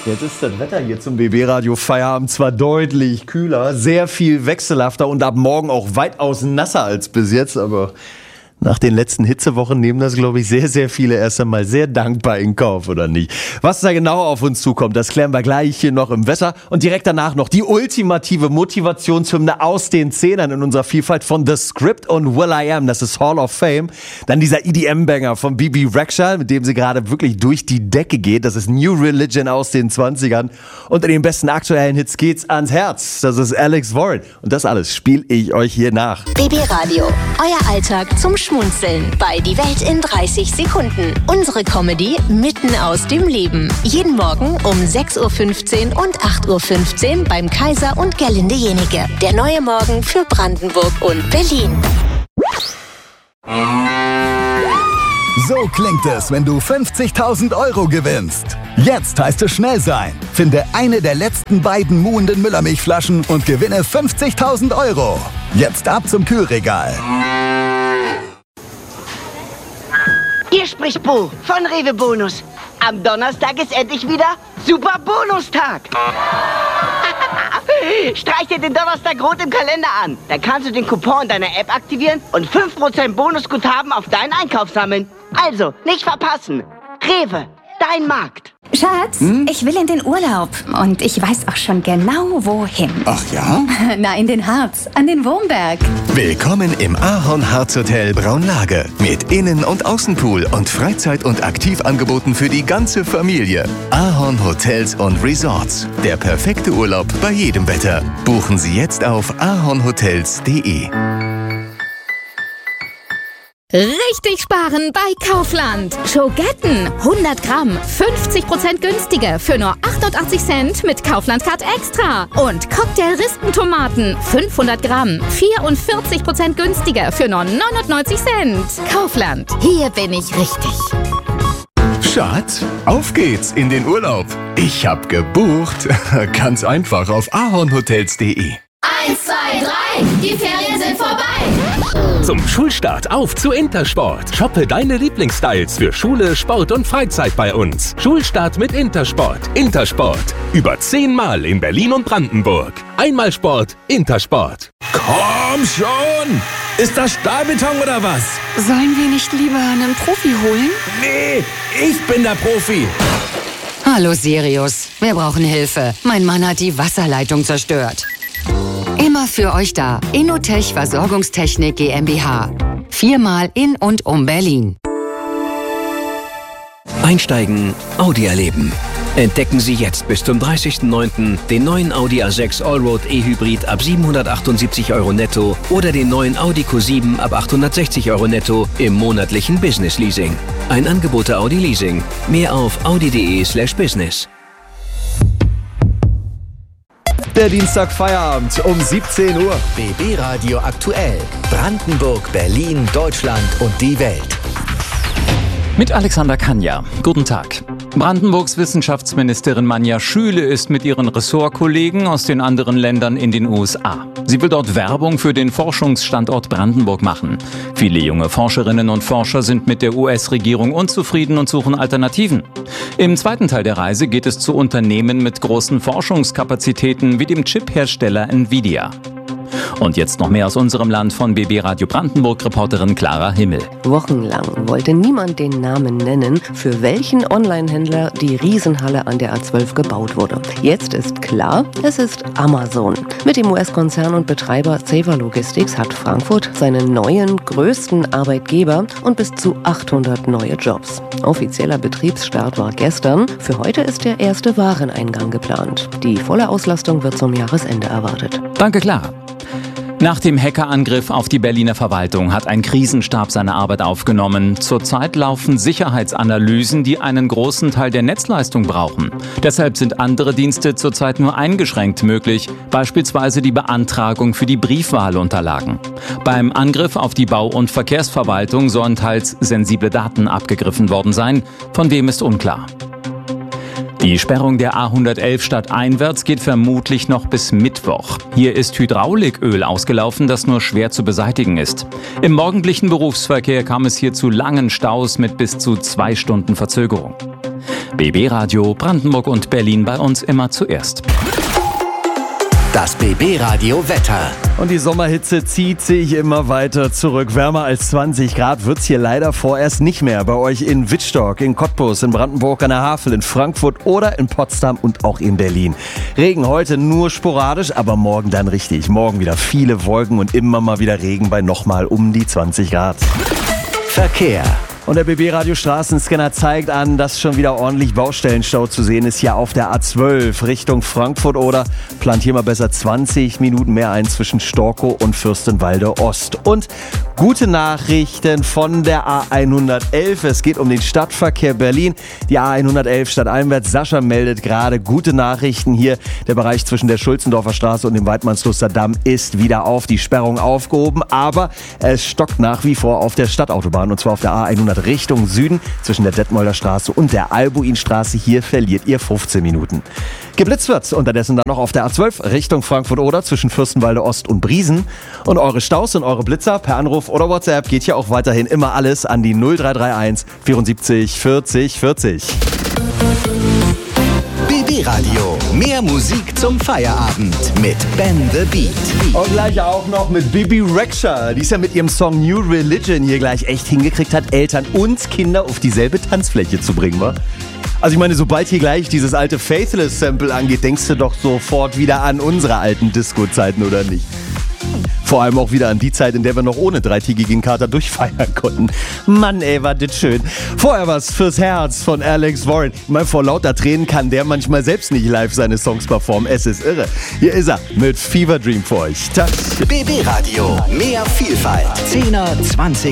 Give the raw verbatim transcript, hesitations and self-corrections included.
Jetzt ist das Wetter hier zum B B-Radio Feierabend zwar deutlich kühler, sehr viel wechselhafter und ab morgen auch weitaus nasser als bis jetzt, aber nach den letzten Hitzewochen nehmen das, glaube ich, sehr, sehr viele erst einmal sehr dankbar in Kauf, oder nicht? Was da genau auf uns zukommt, das klären wir gleich hier noch im Wetter. Und direkt danach noch die ultimative Motivationshymne aus den Zehnern in unserer Vielfalt von The Script und Will I Am, das ist Hall of Fame. Dann dieser E D M-Banger von Bibi Rexha, mit dem sie gerade wirklich durch die Decke geht. Das ist New Religion aus den zwanzigern. Unter den besten aktuellen Hits geht's ans Herz. Das ist Alex Warren. Und das alles spiele ich euch hier nach. B B-Radio, euer Alltag zum Schmunzeln bei Die Welt in dreißig Sekunden. Unsere Comedy mitten aus dem Leben. Jeden Morgen um sechs Uhr fünfzehn und acht Uhr fünfzehn beim Kaiser und Gerlinde Jenike. Der neue Morgen für Brandenburg und Berlin. So klingt es, wenn du fünfzigtausend Euro gewinnst. Jetzt heißt es schnell sein. Finde eine der letzten beiden muhenden Müllermilchflaschen und gewinne fünfzigtausend Euro. Jetzt ab zum Kühlregal. Hier spricht Bo von Rewe Bonus. Am Donnerstag ist endlich wieder Super Bonustag. Streich dir den Donnerstag rot im Kalender an. Dann kannst du den Coupon in deiner App aktivieren und fünf Prozent Bonusguthaben auf deinen Einkauf sammeln. Also, nicht verpassen. Rewe, dein Markt. Schatz, hm? ich will in den Urlaub und ich weiß auch schon genau, wohin. Ach ja? Na, in den Harz, an den Wurmberg. Willkommen im Ahorn Harz Hotel Braunlage. Mit Innen- und Außenpool und Freizeit- und Aktivangeboten für die ganze Familie. Ahorn Hotels und Resorts. Der perfekte Urlaub bei jedem Wetter. Buchen Sie jetzt auf ahornhotels punkt de. Richtig sparen bei Kaufland. Schogetten, hundert Gramm, fünfzig Prozent günstiger für nur achtundachtzig Cent mit Kaufland Card Extra. Und Cocktail-Rispentomaten, fünfhundert Gramm, vierundvierzig Prozent günstiger für nur neunundneunzig Cent. Kaufland, hier bin ich richtig. Schatz, auf geht's in den Urlaub. Ich hab gebucht. Ganz einfach auf ahornhotels punkt de. Eins, zwei, drei, die Ferien sind vorbei. Zum Schulstart auf zu Intersport. Shoppe deine Lieblingsstyles für Schule, Sport und Freizeit bei uns. Schulstart mit Intersport. Intersport. Über zehnmal in Berlin und Brandenburg. Einmal Sport, Intersport. Komm schon! Ist das Stahlbeton oder was? Sollen wir nicht lieber einen Profi holen? Nee, ich bin der Profi. Hallo Sirius, wir brauchen Hilfe. Mein Mann hat die Wasserleitung zerstört. Immer für euch da. Innotech Versorgungstechnik GmbH. Viermal in und um Berlin. Einsteigen, Audi erleben. Entdecken Sie jetzt bis zum dreißigsten neunten den neuen Audi A sechs Allroad E-Hybrid ab siebenhundertachtundsiebzig Euro netto oder den neuen Audi Q sieben ab achthundertsechzig Euro netto im monatlichen Business Leasing. Ein Angebot der Audi Leasing. Mehr auf audi punkt de slash business. Der Dienstag Feierabend um siebzehn Uhr. B B-Radio aktuell. Brandenburg, Berlin, Deutschland und die Welt. Mit Alexander Kanja. Guten Tag. Brandenburgs Wissenschaftsministerin Manja Schüle ist mit ihren Ressortkollegen aus den anderen Ländern in den U S A. Sie will dort Werbung für den Forschungsstandort Brandenburg machen. Viele junge Forscherinnen und Forscher sind mit der U S-Regierung unzufrieden und suchen Alternativen. Im zweiten Teil der Reise geht es zu Unternehmen mit großen Forschungskapazitäten wie dem Chip-Hersteller Nvidia. Und jetzt noch mehr aus unserem Land von B B-Radio Brandenburg-Reporterin Clara Himmel. Wochenlang wollte niemand den Namen nennen, für welchen Online-Händler die Riesenhalle an der A zwölf gebaut wurde. Jetzt ist klar, es ist Amazon. Mit dem U S-Konzern und Betreiber Saver Logistics hat Frankfurt seinen neuen, größten Arbeitgeber und bis zu achthundert neue Jobs. Offizieller Betriebsstart war gestern. Für heute ist der erste Wareneingang geplant. Die volle Auslastung wird zum Jahresende erwartet. Danke, Clara. Nach dem Hackerangriff auf die Berliner Verwaltung hat ein Krisenstab seine Arbeit aufgenommen. Zurzeit laufen Sicherheitsanalysen, die einen großen Teil der Netzleistung brauchen. Deshalb sind andere Dienste zurzeit nur eingeschränkt möglich, beispielsweise die Beantragung für die Briefwahlunterlagen. Beim Angriff auf die Bau- und Verkehrsverwaltung sollen teils sensible Daten abgegriffen worden sein. Von wem ist unklar. Die Sperrung der A hundertelf stadteinwärts geht vermutlich noch bis Mittwoch. Hier ist Hydrauliköl ausgelaufen, das nur schwer zu beseitigen ist. Im morgendlichen Berufsverkehr kam es hier zu langen Staus mit bis zu zwei Stunden Verzögerung. B B Radio Brandenburg und Berlin bei uns immer zuerst. Das B B Radio Wetter. Und die Sommerhitze zieht sich immer weiter zurück. Wärmer als zwanzig Grad wird's hier leider vorerst nicht mehr. Bei euch in Wittstock, in Cottbus, in Brandenburg an der Havel, in Frankfurt oder in Potsdam und auch in Berlin. Regen heute nur sporadisch, aber morgen dann richtig. Morgen wieder viele Wolken und immer mal wieder Regen bei nochmal um die zwanzig Grad. Verkehr. Und der B B-Radio Straßenscanner zeigt an, dass schon wieder ordentlich Baustellenstau zu sehen ist hier auf der A zwölf Richtung Frankfurt oder plant hier mal besser zwanzig Minuten mehr ein zwischen Storkow und Fürstenwalde Ost. Und gute Nachrichten von der A hundertelf. Es geht um den Stadtverkehr Berlin. Die A hundertelf stadteinwärts. Sascha meldet gerade gute Nachrichten hier. Der Bereich zwischen der Schulzendorfer Straße und dem Weidmannsluster Damm ist wieder auf. Die Sperrung aufgehoben, aber es stockt nach wie vor auf der Stadtautobahn und zwar auf der A hundert Richtung Süden zwischen der Detmolder Straße und der Albuinstraße. Hier verliert ihr fünfzehn Minuten. Geblitzt wird unterdessen dann noch auf der A zwölf Richtung Frankfurt-Oder zwischen Fürstenwalde Ost und Briesen. Und eure Staus und eure Blitzer per Anruf oder WhatsApp geht hier auch weiterhin immer alles an die null drei drei eins vierundsiebzig vierzig vierzig. B B Radio. Mehr Musik zum Feierabend mit Ben the Beat. Und gleich auch noch mit Bibi Rexha, die es ja mit ihrem Song New Religion hier gleich echt hingekriegt hat, Eltern und Kinder auf dieselbe Tanzfläche zu bringen, wa? Also ich meine, sobald hier gleich dieses alte Faithless-Sample angeht, denkst du doch sofort wieder an unsere alten Disco-Zeiten, oder nicht? Vor allem auch wieder an die Zeit, in der wir noch ohne dreitägigen Kater durchfeiern konnten. Mann, ey, war das schön. Vorher was fürs Herz von Alex Warren. Ich meine, vor lauter Tränen kann der manchmal selbst nicht live seine Songs performen. Es ist irre. Hier ist er mit Fever Dream für euch. Tag. B B Radio. Mehr Vielfalt. Zehner, zwanziger